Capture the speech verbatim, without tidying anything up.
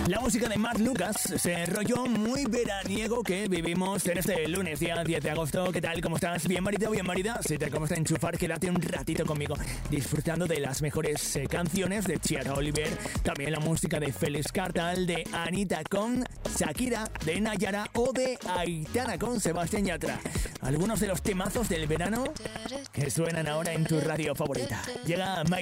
La música de Marc Lucas, ese rollo muy veraniego que vivimos en este lunes, día diez de agosto. ¿Qué tal? ¿Cómo estás? ¿Bien, marido? ¿Bien, marida? Si te acabas de enchufar, quédate un ratito conmigo disfrutando de las mejores eh, canciones de Chiara Oliver. También la música de Félix Cartal, de Anita con Shakira, de Nayara o de Aitana con Sebastián Yatra. Algunos de los temazos del verano que suenan ahora en tu radio favorita. Llega My